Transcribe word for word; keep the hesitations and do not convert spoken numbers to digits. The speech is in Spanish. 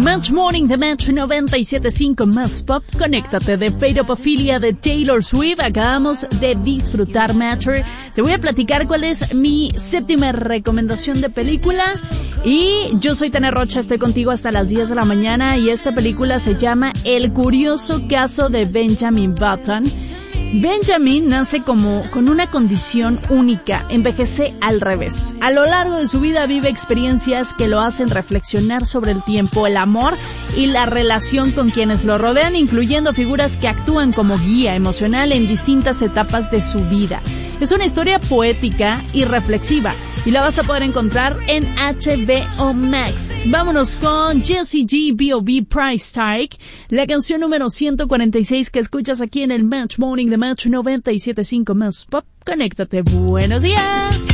Match Morning de Match noventa y siete punto cinco más pop. Conéctate de Fate of Ophelia de Taylor Swift. Acabamos de disfrutar Matter. Te voy a platicar cuál es mi séptima recomendación de película. Y yo soy Tania Rocha, estoy contigo hasta las diez de la mañana. Y esta película se llama El curioso caso de Benjamin Button. Benjamin nace como con una condición única, envejece al revés. A lo largo de su vida vive experiencias que lo hacen reflexionar sobre el tiempo, el amor y la relación con quienes lo rodean, incluyendo figuras que actúan como guía emocional en distintas etapas de su vida. Es una historia poética y reflexiva y la vas a poder encontrar en H B O Max. Vámonos con Jessie G, B O B Price Tag, la canción número ciento cuarenta y seis que escuchas aquí en el Match Morning de Match noventa y siete punto cinco más pop. Conéctate. Buenos días.